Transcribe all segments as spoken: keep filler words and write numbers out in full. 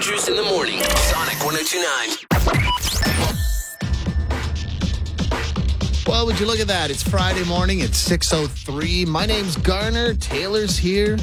Juice in the morning. Sonic one oh two point nine. Well, would you look at that? It's Friday morning. It's six oh three. My name's Garner. Taylor's here.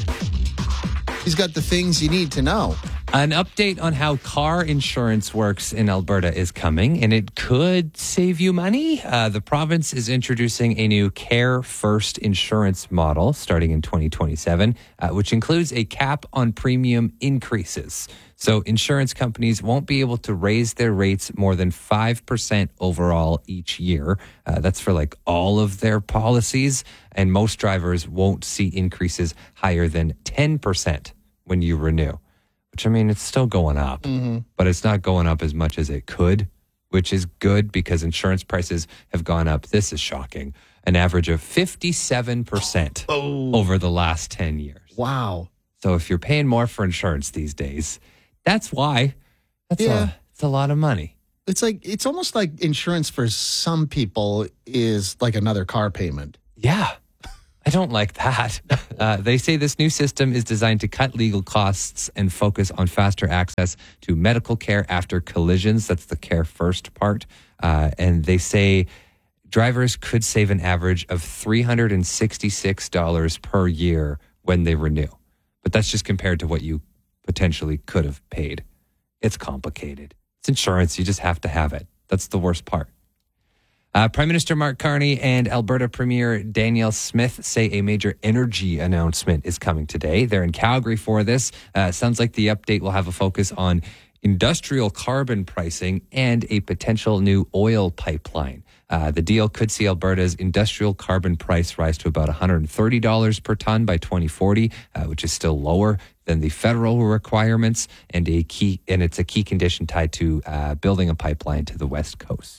He's got the things you need to know. An update on how car insurance works in Alberta is coming, and it could save you money. Uh, the province is introducing a new Care First insurance model starting in twenty twenty-seven, uh, which includes a cap on premium increases. So insurance companies won't be able to raise their rates more than five percent overall each year. Uh, that's for like all of their policies, and most drivers won't see increases higher than ten percent when you renew. Which, I mean, it's still going up, mm-hmm. but it's not going up as much as it could, which is good because insurance prices have gone up. This is shocking. An average of fifty-seven percent oh. over the last ten years. Wow. So if you're paying more for insurance these days, that's why. That's yeah. a, it's a lot of money. It's like, it's almost like insurance for some people is like another car payment. Yeah. I don't like that. Uh, they say this new system is designed to cut legal costs and focus on faster access to medical care after collisions. That's the Care First part. Uh, and they say drivers could save an average of three hundred sixty-six dollars per year when they renew. But that's just compared to what you potentially could have paid. It's complicated. It's insurance. You just have to have it. That's the worst part. Uh, Prime Minister Mark Carney and Alberta Premier Danielle Smith say a major energy announcement is coming today. They're in Calgary for this. Uh, sounds like the update will have a focus on industrial carbon pricing and a potential new oil pipeline. Uh, the deal could see Alberta's industrial carbon price rise to about one hundred thirty dollars per ton by twenty forty, uh, which is still lower than the federal requirements, and a key and it's a key condition tied to uh, building a pipeline to the West Coast.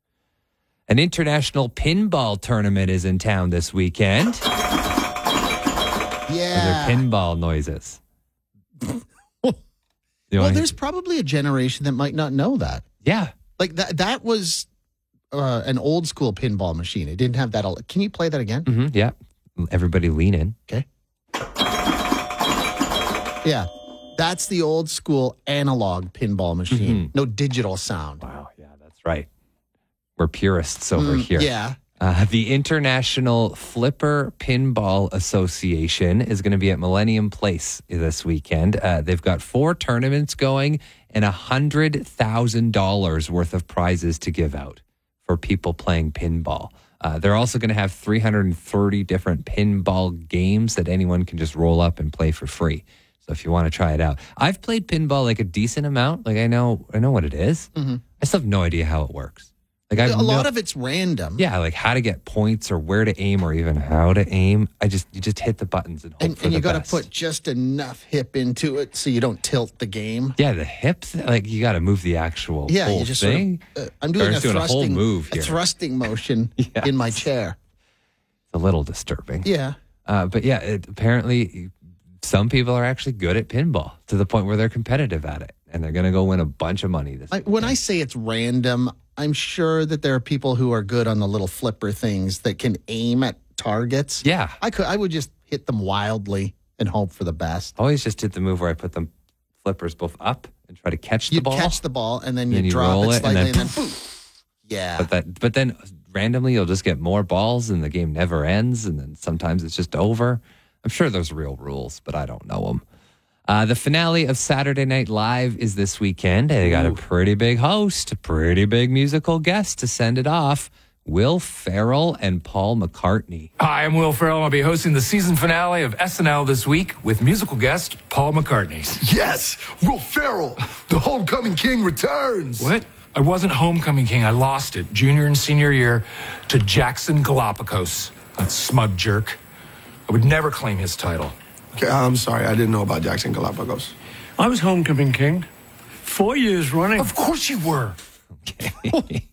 An international pinball tournament is in town this weekend. Yeah. Are there pinball noises? Well, wanna... there's probably a generation that might not know that. Yeah. Like that that was uh, an old school pinball machine. It didn't have that. Al- Can you play that again? Mm-hmm, yeah. Everybody lean in. Okay. Yeah. That's the old school analog pinball machine. Mm-hmm. No digital sound. Wow. Yeah, that's right. We're purists over mm, here. Yeah. Uh, the International Flipper Pinball Association is going to be at Millennium Place this weekend. Uh, they've got four tournaments going and one hundred thousand dollars worth of prizes to give out for people playing pinball. Uh, they're also going to have three hundred thirty different pinball games that anyone can just roll up and play for free. So if you want to try it out. I've played pinball like a decent amount. Like I know I know what it is. Mm-hmm. I still have no idea how it works. Like I've a lot no, of it's random. Yeah, like how to get points or where to aim or even how to aim. I just you just hit the buttons and hope and, for and the you got to best. put just enough hip into it so you don't tilt the game. Yeah, the hips. Like you got to move the actual yeah, whole you just thing. Sort of, uh, I'm doing, a, doing thrusting, a whole move here. A thrusting motion yes. in my chair. It's a little disturbing. Yeah, uh, but yeah, it, apparently some people are actually good at pinball to the point where they're competitive at it, and they're going to go win a bunch of money this. I, when I say it's random, I'm sure that there are people who are good on the little flipper things that can aim at targets. Yeah. I could. I would just hit them wildly and hope for the best. Always just did the move where I put them flippers both up and try to catch the You'd ball. You'd catch the ball and then you you drop roll it it slightly and and then, then, boom. Yeah. But that. But then randomly you'll just get more balls and the game never ends, and then sometimes it's just over. I'm sure there's real rules, but I don't know them. Uh, the finale of Saturday Night Live is this weekend. They got a pretty big host, a pretty big musical guest to send it off. Will Ferrell and Paul McCartney. Hi, I'm Will Ferrell. I'll be hosting the season finale of S N L this week with musical guest Paul McCartney. Yes, Will Ferrell, the Homecoming King returns. What? I wasn't Homecoming King. I lost it junior and senior year to Jackson Galapagos, that smug jerk. I would never claim his title. Okay, I'm sorry. I didn't know about Jackson Galapagos. I was Homecoming King. Four years running. Of course you were. Okay.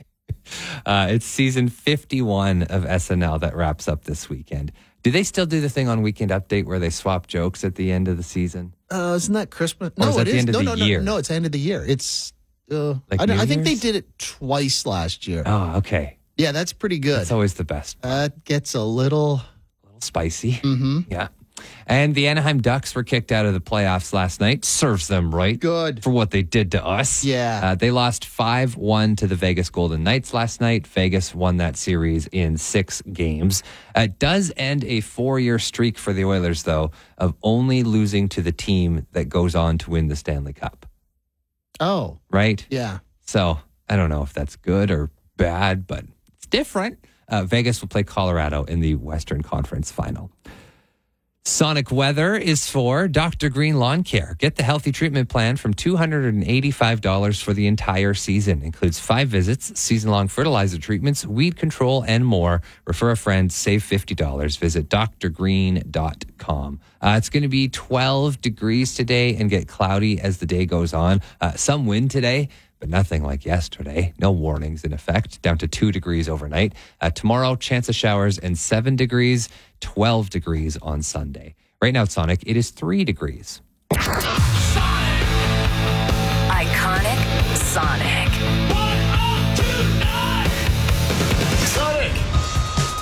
uh, it's season fifty-one of S N L that wraps up this weekend. Do they still do the thing on Weekend Update where they swap jokes at the end of the season? Uh, isn't that Christmas? Or no, is that it the is. end of no, the no, no, year? no, it's the end of the year. It's. Uh, Like I, New I think they Year's? did it twice last year. Oh, okay. Yeah, that's pretty good. That's always the best. That gets a little. A little spicy. Mm-hmm. Yeah. And the Anaheim Ducks were kicked out of the playoffs last night. Serves them right. Good. For what they did to us. Yeah. Uh, they lost five one to the Vegas Golden Knights last night. Vegas won that series in six games. Uh, it does end a four-year streak for the Oilers, though, of only losing to the team that goes on to win the Stanley Cup. Oh. Right? Yeah. So I don't know if that's good or bad, but it's different. Uh, Vegas will play Colorado in the Western Conference Final. Sonic Weather is for Doctor Green Lawn Care. Get the healthy treatment plan from two hundred eighty-five dollars for the entire season. Includes five visits, season-long fertilizer treatments, weed control, and more. Refer a friend, save fifty dollars. Visit d r green dot com. Uh, it's going to be twelve degrees today and get cloudy as the day goes on. Uh, some wind today, but nothing like yesterday. No warnings in effect. Down to two degrees overnight. Uh, tomorrow, chance of showers and seven degrees, twelve degrees on Sunday. Right now, Sonic, it is three degrees.